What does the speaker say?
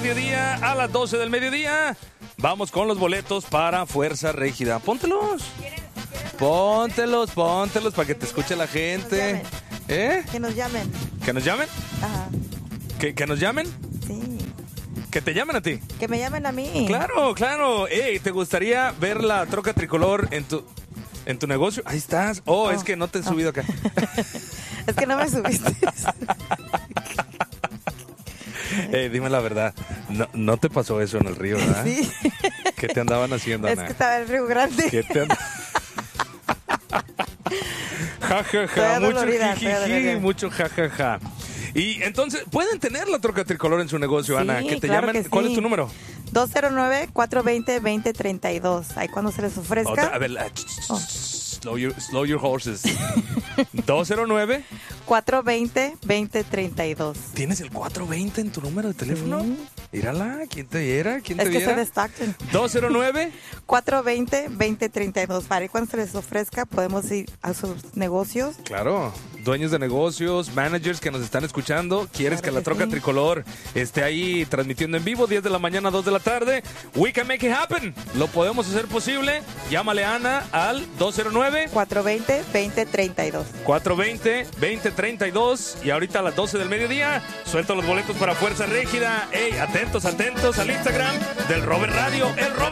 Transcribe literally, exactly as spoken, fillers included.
mediodía a las doce del mediodía. Vamos con los boletos para Fuerza Régida. Póntelos. Póntelos, póntelos para que te escuche la gente. ¿Eh? Que nos llamen. ¿Que nos llamen? Ajá. ¿Que, que nos llamen? Sí. ¿Que te llamen a ti? Que me llamen a mí. Claro, claro. Ey, ¿te gustaría ver la troca tricolor en tu, en tu negocio? Ahí estás. Oh, oh es que no te he oh. subido acá. Es que no me subiste. Ey, dime la verdad. No, no te pasó eso en el río, ¿verdad? Sí. ¿Qué te andaban haciendo, Es Ana? que estaba el Río Grande. ¿Qué te andaban? Ja, ja, ja, mucho jijiji, mucho ja, ja, ja. Y entonces, ¿pueden tener la troca tricolor en su negocio, Sí, Ana? Que te claro llamen. que ¿Cuál sí. es tu número? dos cero nueve, cuatro dos cero, dos cero tres dos. Ahí cuando se les ofrezca. Otra, a ver, la, Oh. slow, your, slow your horses. dos cero nueve. cuatro dos cero, dos cero tres dos. ¿Tienes el cuatro veinte en tu número de teléfono? Sí. Mírala, ¿quién te viera? ¿Quién Es te que viera? se destaquen. dos cero nueve. cuatro dos cero, dos cero tres dos. Para ahí cuando se les ofrezca, podemos ir a sus negocios. Claro, dueños de negocios, managers que nos están escuchando. ¿Quieres Claro que la que troca sí. tricolor esté ahí transmitiendo en vivo, diez de la mañana, dos de la tarde? We can make it happen. Lo podemos hacer posible. Llámale a Ana al dos cero nueve. cuatro dos cero, dos cero tres dos. cuatro dos cero, dos cero tres dos. Y ahorita a las doce del mediodía suelto los boletos para Fuerza Régida. Ey, atentos, atentos al Instagram del Robert Radio. El Robert.